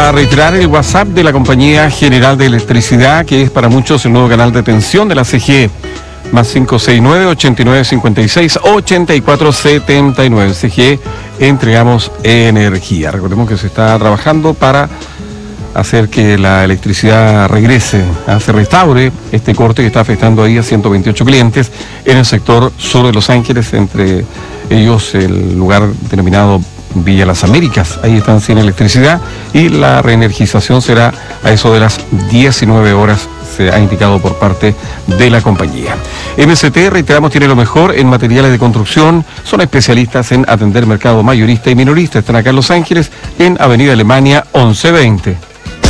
a reiterar el WhatsApp de la Compañía General de Electricidad, que es para muchos el nuevo canal de atención de la CGE. Más 569-8956-8479. CGE, entregamos energía. Recordemos que se está trabajando para hacer que la electricidad regrese, se restaure este corte que está afectando ahí a 128 clientes en el sector sur de Los Ángeles, entre ellos el lugar denominado Villa Las Américas. Ahí están sin electricidad y la reenergización será a eso de las 19 horas, se ha indicado por parte de la compañía. MST, reiteramos, tiene lo mejor en materiales de construcción, son especialistas en atender mercado mayorista y minorista. Están acá en Los Ángeles, en Avenida Alemania 1120.